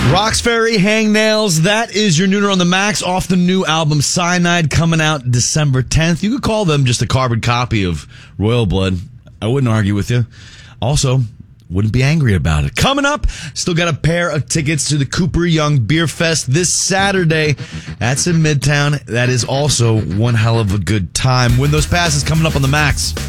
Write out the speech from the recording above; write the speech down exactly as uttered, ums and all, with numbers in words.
Roxbury, Hangnails, that is your Nooner on the Max off the new album Cyanide, coming out December tenth. You could call them just a carbon copy of Royal Blood. I wouldn't argue with you. Also, wouldn't be angry about it. Coming up, still got a pair of tickets to the Cooper Young Beer Fest this Saturday. That's in Midtown. That is also one hell of a good time. Win those passes coming up on the Max.